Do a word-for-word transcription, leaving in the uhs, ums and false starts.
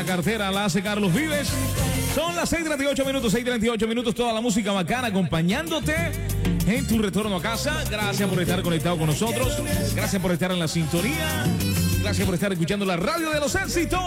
cartera la hace Carlos Vives. Son las seis treinta y ocho minutos, seis treinta y ocho minutos, toda la música bacana acompañándote en tu retorno a casa. Gracias por estar conectado con nosotros. Gracias por estar en la sintonía. Gracias por estar escuchando la radio de los éxitos.